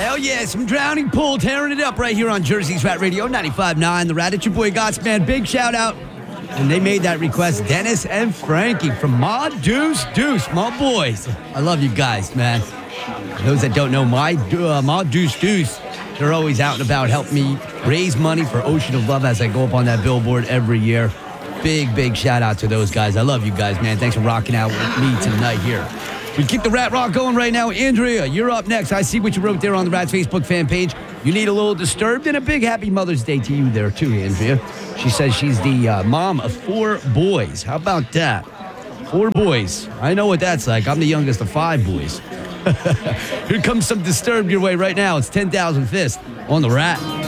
Hell yeah, some Drowning Pool tearing it up right here on Jersey's Rat Radio, 95.9. The Rat, it's your boy Gots, man. Big shout out. And they made that request, Dennis and Frankie from Ma Deuce Deuce, my boys. I love you guys, man. Those that don't know, Ma Deuce Deuce, they're always out and about helping me raise money for Ocean of Love as I go up on that billboard every year. Big shout out to those guys. I love you guys, man. Thanks for rocking out with me tonight here. We keep the Rat Rock going right now. Andrea, you're up next. I see what you wrote there on the Rat's Facebook fan page. You need a little disturbed, and a big happy Mother's Day to you there, too, Andrea. She says she's the mom of 4 boys. How about that? 4 boys. I know what that's like. I'm the youngest of 5 boys. Here comes some disturbed your way right now. It's 10,000 Fist on the Rat.